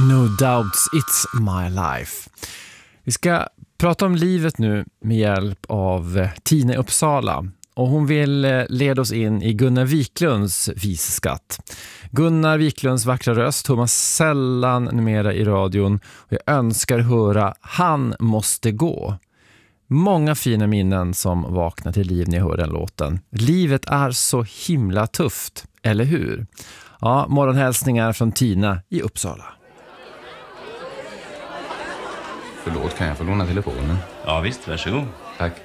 No Doubts It's My Life. Vi ska prata om livet nu med hjälp av Tina i Uppsala. Och hon vill leda oss in i Gunnar Wiklunds visskatt. Gunnar Wiklunds vackra röst hör man sällan numera i radion. Och jag önskar höra Han måste gå. Många fina minnen som vaknar till liv när jag hör den låten. Livet är så himla tufft, eller hur? Ja, morgonhälsningar från Tina i Uppsala. Förlåt, kan jag få låna telefonen? Ja visst, varsågod. Tack.